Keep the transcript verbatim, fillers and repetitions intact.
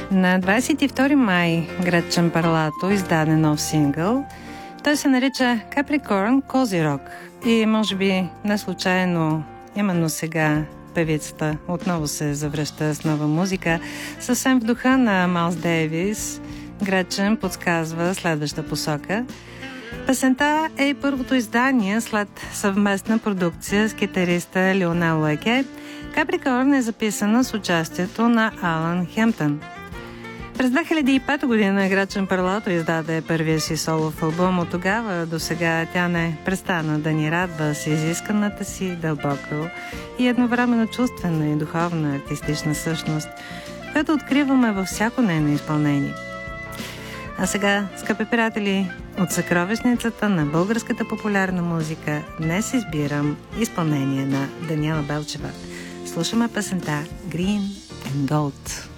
На двадесет и втори май Гретчен Парлато издаде нов сингъл. Той се нарича Capricorn Козирог и може би не случайно именно сега певицата отново се завръща с нова музика. Съвсем в духа на Майлс Дейвис, Гретчен подсказва следваща посока. Песента е първото издание след съвместна продукция с китариста Лионел Луеке. Capricorn е записана с участието на Алън Хемптън. През две хиляди и пета година Гретчен Парлато издаде първия си солов албум. От тогава до сега тя не престана да ни радва с изисканата си дълбока и едновременно чувствена и духовна артистична същност, която откриваме във всяко нейно изпълнение. А сега, скъпи приятели, от съкровищницата на българската популярна музика днес избирам изпълнение на Даниела Белчева. Слушаме песента Green and Gold.